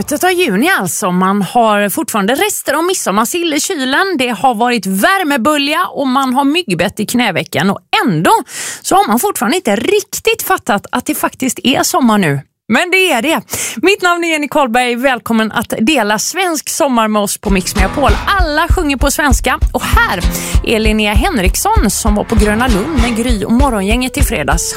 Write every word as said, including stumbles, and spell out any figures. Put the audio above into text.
Slutet av juni alltså. Man har fortfarande rester av midsommarsill i kylen. Det har varit värmebölja och man har myggbett i knävecken. Och ändå så har man fortfarande inte riktigt fattat att det faktiskt är sommar nu. Men det är det. Mitt namn är Jenny Karlberg. Välkommen att dela svensk sommar med oss på Mix Megapol. Alla sjunger på svenska. Och här är Linnea Henriksson som var på Gröna Lund med Gry och morgongänget i fredags.